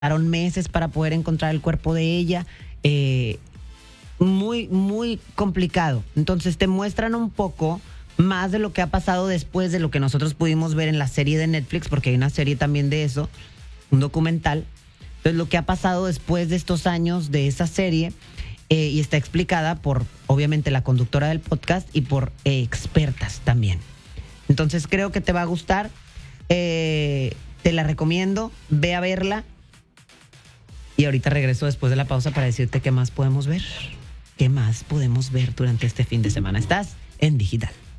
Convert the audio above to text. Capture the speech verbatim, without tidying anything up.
Pasaron meses para poder encontrar el cuerpo de ella. Eh, muy, muy complicado. Entonces te muestran un poco más de lo que ha pasado después de lo que nosotros pudimos ver en la serie de Netflix, porque hay una serie también de eso, un documental. Entonces lo que ha pasado después de estos años de esa serie, eh, y está explicada por, obviamente, la conductora del podcast y por eh, expertas también. Entonces creo que te va a gustar. Eh, te la recomiendo. Ve a verla. Y ahorita regreso después de la pausa para decirte qué más podemos ver. ¿Qué más podemos ver durante este fin de semana? Estás en Digital.